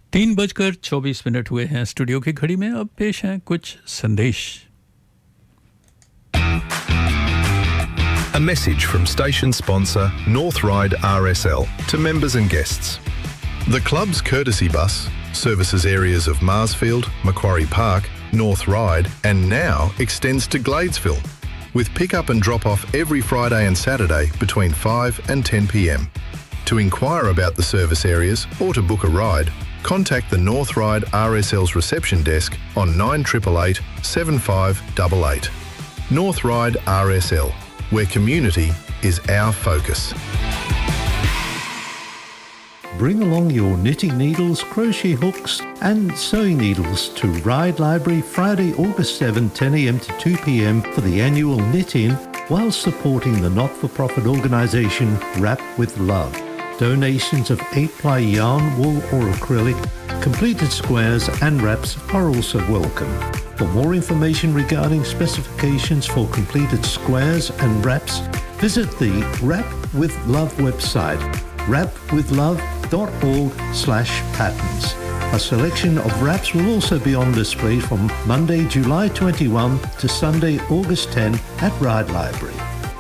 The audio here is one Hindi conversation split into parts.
3:24 हुए हैं स्टूडियो की घड़ी में। अब पेश हैं कुछ संदेश। A message from station sponsor North Ryde RSL to members and guests. The club's courtesy bus services areas of Marsfield, Macquarie Park, North Ryde and now extends to Gladesville, with pick-up and drop-off every Friday and Saturday between 5 and 10 p.m. To inquire about the service areas or to book a ride, contact the North Ryde RSL's reception desk on 9888 7588. North Ryde RSL, where community is our focus. Bring along your knitting needles, crochet hooks and sewing needles to Ryde Library Friday, August 7, 10 a.m. to 2 p.m. for the annual Knit-In while supporting the not-for-profit organisation Wrap with Love. Donations of 8-ply yarn, wool or acrylic, completed squares and wraps are also welcome. For more information regarding specifications for completed squares and wraps, visit the Wrap with Love website, wrapwithlove.org/patterns. A selection of wraps will also be on display from Monday, July 21 to Sunday, August 10 at Ryde Library.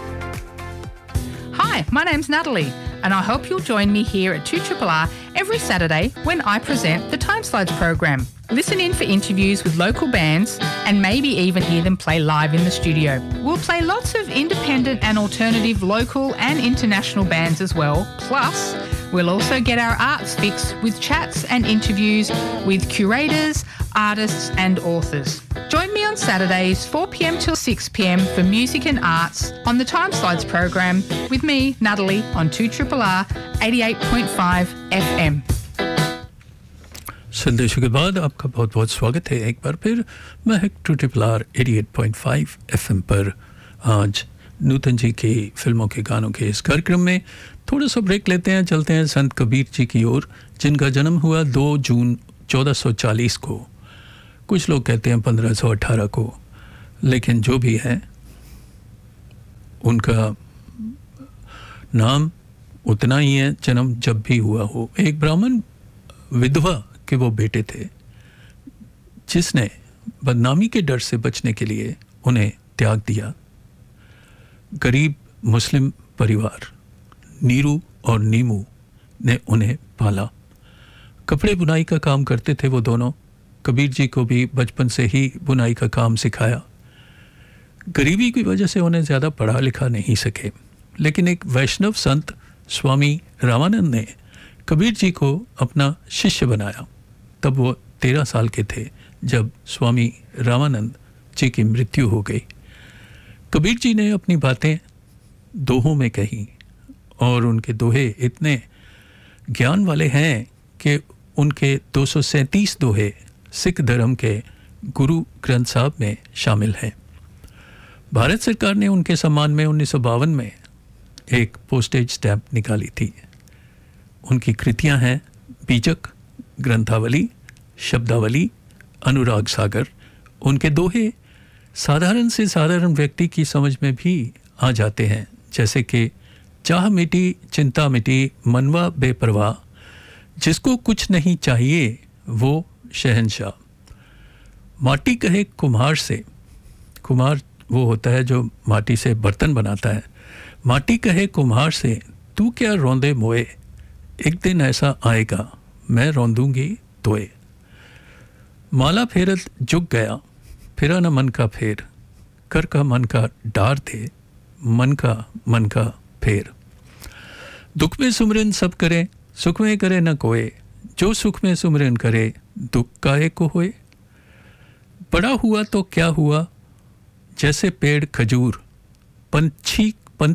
Hi, my name's Natalie, and I hope you'll join me here at 2RRR every Saturday when I present the Time Slides program. Listen in for interviews with local bands and maybe even hear them play live in the studio. We'll play lots of independent and alternative local and international bands as well. Plus, we'll also get our arts fix with chats and interviews with curators, artists and authors. Join me on Saturdays 4 p.m. till 6 p.m. for music and arts on the Time Slides program with me, Natalie, on 2RRR 88.5 FM. संदेशों के बाद आपका बहुत बहुत स्वागत है एक बार फिर। मैं 2RRR 88.5 FM पर आज नूतन जी की फिल्मों के गानों के इस कार्यक्रम में थोड़ा सा ब्रेक लेते हैं। चलते हैं संत कबीर जी की ओर, जिनका जन्म हुआ 2 जून 1440 को। कुछ लोग कहते हैं 1518 को, लेकिन जो भी है उनका नाम उतना ही है जन्म जब भी हुआ हो। एक ब्राह्मण विधवा के वो बेटे थे जिसने बदनामी के डर से बचने के लिए उन्हें त्याग दिया। गरीब मुस्लिम परिवार नीरू और नीमू ने उन्हें पाला। कपड़े बुनाई का काम करते थे वो दोनों। कबीर जी को भी बचपन से ही बुनाई का काम सिखाया। गरीबी की वजह से उन्हें ज़्यादा पढ़ा लिखा नहीं सके, लेकिन एक वैष्णव संत स्वामी रामानंद ने कबीर जी को अपना शिष्य बनाया। तब वो 13 साल के थे जब स्वामी रामानंद जी की मृत्यु हो गई। कबीर जी ने अपनी बातें दोहों में कही और उनके दोहे इतने ज्ञान वाले हैं कि उनके 237 दोहे सिख धर्म के गुरु ग्रंथ साहब में शामिल हैं। भारत सरकार ने उनके सम्मान में 1952 में एक पोस्टेज स्टैम्प निकाली थी। उनकी कृतियां हैं बीजक, ग्रंथावली, शब्दावली, अनुराग सागर। उनके दोहे साधारण से साधारण व्यक्ति की समझ में भी आ जाते हैं, जैसे कि चाह मिटी चिंता मिटी मनवा बेपरवाह, जिसको कुछ नहीं चाहिए वो शहंशाह। माटी कहे कुम्हार से, कुम्हार वो होता है जो माटी से बर्तन बनाता है। माटी कहे कुम्हार से तू क्या रौंदे मोए, एक दिन ऐसा आएगा मैं रौंदूंगी तोए। माला फेरत जुग गया फिरा न मन का फेर, कर का मन का डार थे मन का फेर। दुख में सुमरन सब करे सुख में करे न कोय, जो सुख में सुमरन करे दुख काहे को होए। बड़ा हुआ तो क्या हुआ जैसे पेड़ खजूर, पंछी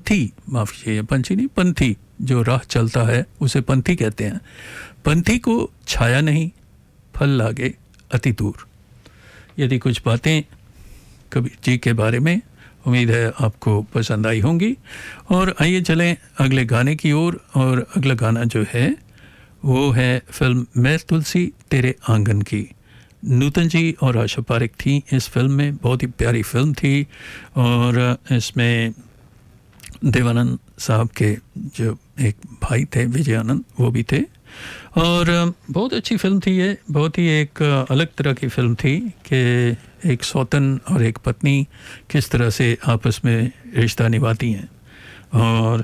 पंथी जो राह चलता है उसे पंथी कहते हैं। पंथी को छाया नहीं फल लागे अति दूर। यदि कुछ बातें कबीर जी के बारे में, उम्मीद है आपको पसंद आई होंगी। और आइए चलें अगले गाने की ओर। और अगला गाना जो है वो है फिल्म मैं तुलसी तेरे आंगन की। नूतन जी और आशा पारेख थी इस फिल्म में। बहुत ही प्यारी फिल्म थी और इसमें देवानंद साहब के जो एक भाई थे विजयानंद, वो भी थे। और बहुत अच्छी फिल्म थी ये, बहुत ही एक अलग तरह की फिल्म थी कि एक सौतन और एक पत्नी किस तरह से आपस में रिश्ता निभाती हैं। और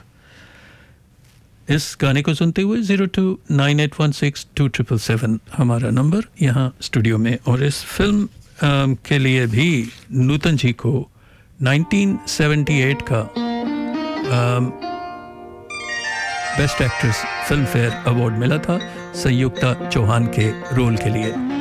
इस गाने को सुनते हुए 0298162777 हमारा नंबर यहाँ स्टूडियो में। और इस फिल्म के लिए भी नूतन जी को 1978 का best actress film fair award मिला था संयुक्ता चौहान के रोल के लिए।